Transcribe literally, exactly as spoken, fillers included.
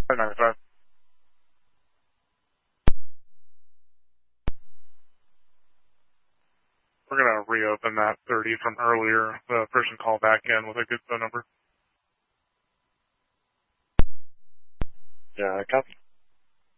ninety-five. We're going to reopen that thirty from earlier. The person called back in with a good phone number. Yeah, copy.